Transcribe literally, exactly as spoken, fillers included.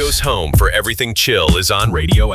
Radio's home for everything chill is on Radio